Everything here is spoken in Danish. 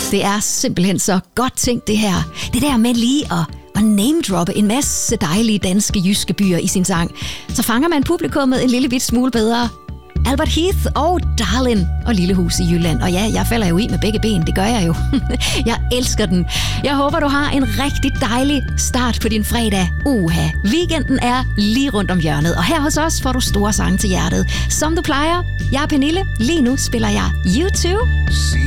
Det er simpelthen så godt tænkt, det her. Det der med lige at name-droppe en masse dejlige danske jyske byer i sin sang. Så fanger man publikummet en lille bit smule bedre. Albert Heath og Darlin og Lillehus i Jylland. Og ja, jeg falder jo i med begge ben, det gør jeg jo. Jeg elsker den. Jeg håber, du har en rigtig dejlig start på din fredag. Weekenden er lige rundt om hjørnet, og her hos os får du store sange til hjertet. Som du plejer, jeg er Pernille. Lige nu spiller jeg YouTube.